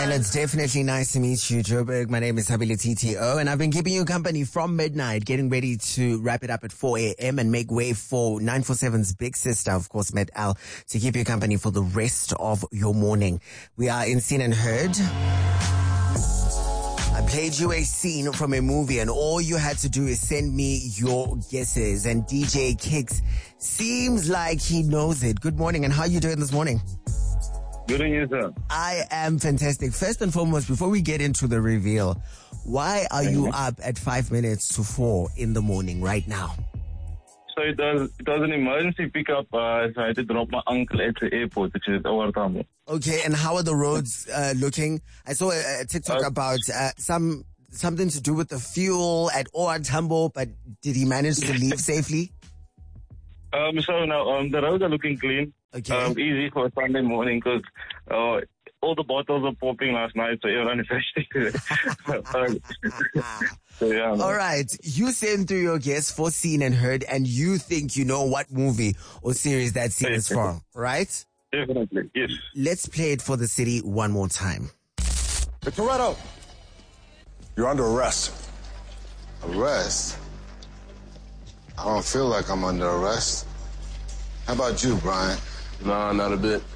And it's definitely nice to meet you, Joburg. My name is Habile TTO, and I've been keeping you company from midnight, getting ready to wrap it up at 4 a.m. and make way for 947's big sister, of course, Med Al, to keep you company for the rest of your morning. We are in Seen and Heard. I played you a scene from a movie, and all you had to do is send me your guesses. And DJ Kicks seems like he knows it. Good morning, and how are you doing this morning? Good on you, sir. I am fantastic. First and foremost, before we get into the reveal, why are you up at 5 minutes to 4 in the morning right now? So it was an emergency pickup. So I had to drop my uncle at the airport, which is over Tamil. Okay, and how are the roads looking? I saw a TikTok about something to do with the fuel at OR Tambo, but did he manage to leave safely? So now the roads are looking clean. Okay. Easy for a Sunday morning because all the bottles were popping last night, so everyone is actually so yeah. All right, you sent through your guess for Seen and Heard, and you think you know what movie or series that scene is from, right? Definitely, yes. Let's play it for the city one more time. Hey, Toretto, you're under arrest. Arrest? I don't feel like I'm under arrest. How about you, Brian? Nah, not a bit.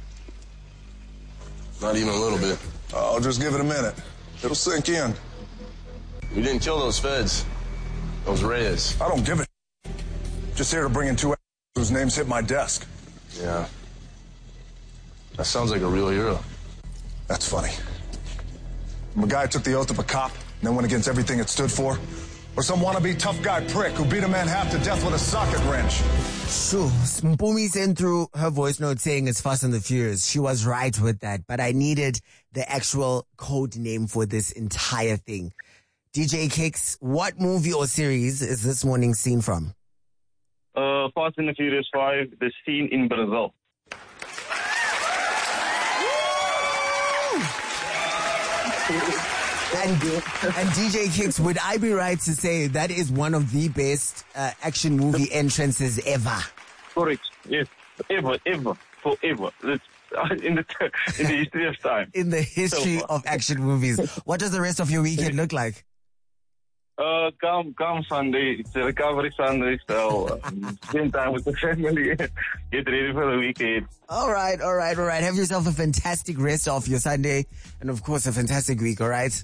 Not even a little bit. I'll just give it a minute. It'll sink in. We didn't kill those feds. Those Reyes. I don't give a Just here to bring in two whose names hit my desk. Yeah. That sounds like a real hero. That's funny. From a guy who took the oath of a cop and then went against everything it stood for? Or some wannabe tough guy prick who beat a man half to death with a socket wrench? Sure, Mpumi sent through her voice note saying it's Fast and the Furious. She was right with that, but I needed the actual code name for this entire thing. DJ Kicks, what movie or series is this morning's scene from? Fast and the Furious 5, the scene in Brazil. And DJ Kicks, would I be right to say that is one of the best action movie entrances ever? Correct. Yes. Ever. Forever. It's in the history of time. In the history of action movies. What does the rest of your weekend look like? Come Sunday. It's a recovery Sunday, so spend time with the family. Get ready for the weekend. All right. Have yourself a fantastic rest of your Sunday, and of course a fantastic week, all right?